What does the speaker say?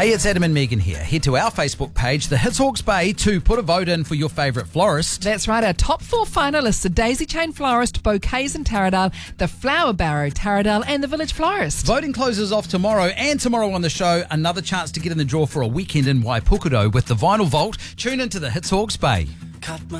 Hey, it's Adam and Megan here. Head to our Facebook page, The Hits Hawke's Bay, to put a vote in for your favourite florist. That's right. Our top 4 finalists are Daisy Chain Florist, Bouquets in Taradale, the Flower Barrow Taradale, and the Village Florist. Voting closes off tomorrow, and tomorrow on the show, another chance to get in the draw for a weekend in Waipukuro with the Vinyl Vault. Tune into The Hits Hawke's Bay. Cut my